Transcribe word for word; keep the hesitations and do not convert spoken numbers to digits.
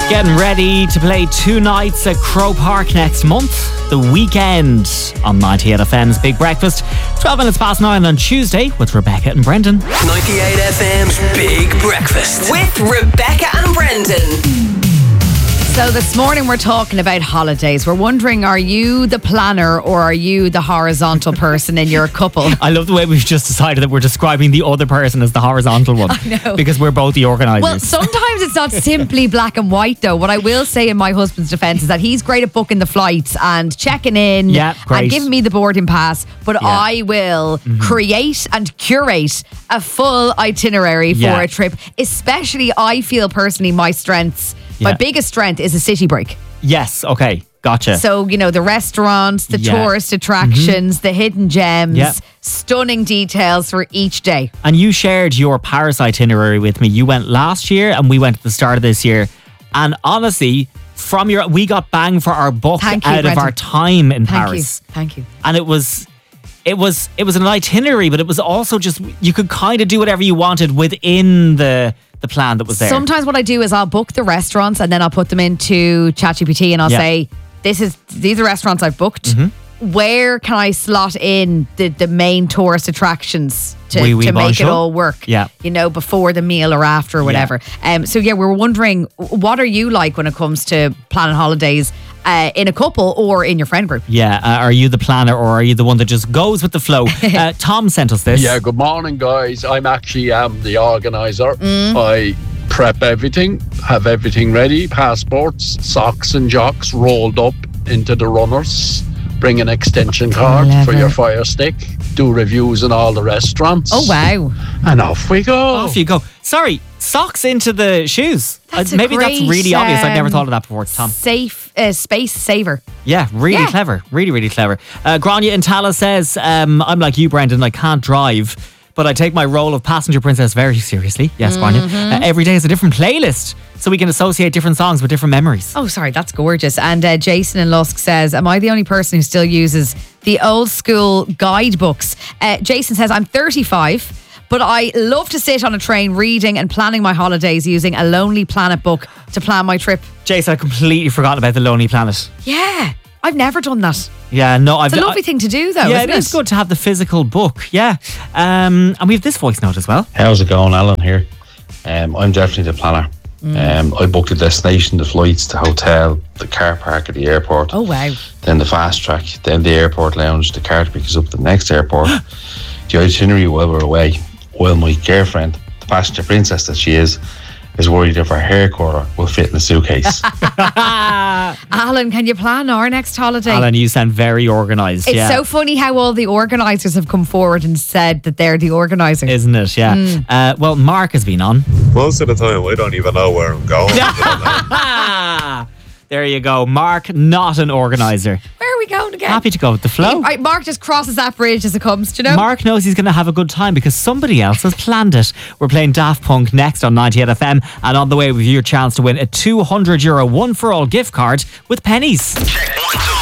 Getting ready to play two nights at Crow Park next month. The Weekend on ninety-eight F M's Big Breakfast. twelve minutes past nine on Tuesday with Rebecca and Brendan. ninety-eight F M's Big Breakfast with Rebecca and Brendan. So this morning we're talking about holidays. We're wondering, are you the planner or are you the horizontal person in your couple? I love the way we've just decided that we're describing the other person as the horizontal one. I know. Because we're both the organisers. Well, sometimes it's not simply black and white though. What I will say in my husband's defence is that he's great at booking the flights and checking in Yeah, great. and giving me the boarding pass. But Yeah. I will Mm-hmm. create and curate a full itinerary for Yeah. a trip. Especially, I feel personally, my strengths, my Yeah. biggest strength is a city break. Yes, okay, gotcha. So, you know, the restaurants, the Yeah. tourist attractions, the hidden gems, Yeah. stunning details for each day. And you shared your Paris itinerary with me. You went last year and we went at the start of this year. And honestly, from your, we got bang for our buck Thank you, out of Brendan. our time in Thank Paris. you. Thank you. And it was, it was, it was an itinerary, but it was also just, you could kind of do whatever you wanted within the, the plan that was there. Sometimes what I do is I'll book the restaurants and then I'll put them into ChatGPT and I'll Yeah. say, this is these are restaurants I've booked. Mm-hmm. Where can I slot in the, the main tourist attractions to, Oui, oui, to make bonjour. it all work? Yeah. You know, before the meal or after or whatever. Um, so yeah, we were wondering, what are you like when it comes to planning holidays uh, in a couple or in your friend group? Yeah, uh, are you the planner or are you the one that just goes with the flow? uh, Tom sent us this. Yeah, good morning, guys. I'm actually am the organizer. I prep everything, have everything ready, passports, socks and jocks rolled up into the runners. Bring an extension card for Clever. your Fire Stick. Do reviews in all the restaurants. Oh, wow. And off we go. Off you go. Sorry, socks into the shoes. That's Uh, a maybe that's great, really obvious. I've never um, thought of that before, Tom. Safe, uh, space saver. Yeah, really Yeah. clever. Really, really clever. Uh, Grania in Tala says, um, I'm like you, Brendan. I can't drive, but I take my role of passenger princess very seriously. Yes, Grania. Mm-hmm. Uh, every day is a different playlist, so we can associate different songs with different memories. Oh, sorry, that's gorgeous. And uh, Jason in Lusk says, am I the only person who still uses the old school guidebooks? Uh, Jason says, I'm thirty-five, but I love to sit on a train reading and planning my holidays using a Lonely Planet book to plan my trip. Jason, I completely forgot about the Lonely Planet. Yeah, I've never done that. Yeah, no, I've It's a lovely thing to do, though, Yeah, isn't it it? is good to have the physical book. Yeah, um, and we have this voice note as well. How's it going, Alan here? Um, I'm definitely the planner. Um, I booked the destination, the flights, the hotel, the car park at the airport. Oh, wow. Then the fast track, then the airport lounge, the car to pick us up at the next airport. The itinerary while we're away. While my girlfriend, the passenger princess that she is, is worried if her hair curler will fit in the suitcase. Alan, can you plan our next holiday? Alan, you sound very organised. It's yeah. so funny how all the organisers have come forward and said that they're the organiser. Isn't it? Yeah. Mm. Uh, well, Mark has been on. Most of the time, I don't even know where I'm going. There you go. Mark, not an organiser. Where are we going again? Happy to go with the flow. Right, Mark just crosses that bridge as it comes, do you know? Mark knows he's going to have a good time because somebody else has planned it. We're playing Daft Punk next on ninety-eight F M, and on the way with your chance to win a two hundred euro one for all gift card with pennies. Check one, two.